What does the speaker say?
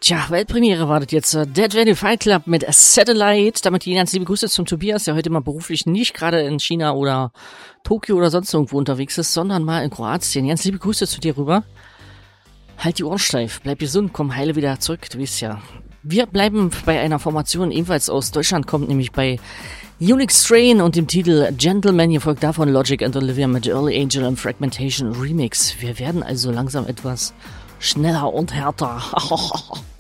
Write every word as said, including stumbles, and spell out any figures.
Tja, Weltpremiere wartet jetzt. äh, Dead Valley Fight Club mit Satellite. Damit die ganz liebe Grüße zum Tobias, der heute mal beruflich nicht gerade in China oder Tokio oder sonst irgendwo unterwegs ist, sondern mal in Kroatien. Ganz liebe Grüße zu dir rüber. Halt die Ohren steif, bleib gesund, komm heile wieder zurück, du weißt ja. Wir bleiben bei einer Formation, ebenfalls aus Deutschland kommt, nämlich bei Unique Strain und dem Titel Gentleman. Hier folgt davon Logic and Olivia mit Early Angel und Fragmentation Remix. Wir werden also langsam etwas schneller und härter.